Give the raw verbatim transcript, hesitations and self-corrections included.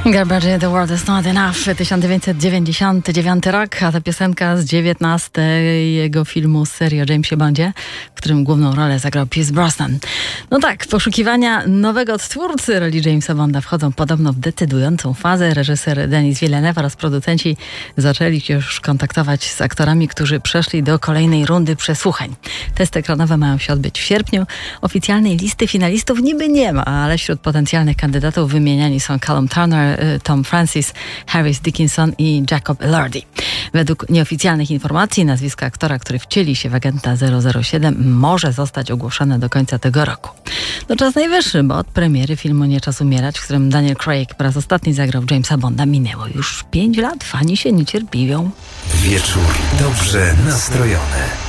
Garbage, The World Is Not Enough, tysiąc dziewięćset dziewięćdziesiąty dziewiąty rok, a ta piosenka z dziewiętnastego filmu z serii o Jamesie Bondzie, w którym główną rolę zagrał Pierce Brosnan. No tak, poszukiwania nowego odtwórcy roli Jamesa Bonda wchodzą podobno w decydującą fazę. Reżyser Denis Villeneuve oraz producenci zaczęli się już kontaktować z aktorami, którzy przeszli do kolejnej rundy przesłuchań. Testy ekranowe mają się odbyć w sierpniu. Oficjalnej listy finalistów niby nie ma, ale wśród potencjalnych kandydatów wymieniani są Callum Turner, Tom Francis, Harris Dickinson i Jacob Elordi. Według nieoficjalnych informacji nazwisko aktora, który wcieli się w agenta zero zero siedem, może zostać ogłoszone do końca tego roku. No czas najwyższy, bo od premiery filmu Nie czas umierać, w którym Daniel Craig po raz ostatni zagrał Jamesa Bonda, minęło już pięć lat. Fani się niecierpliwią. Wieczór dobrze nastrojony.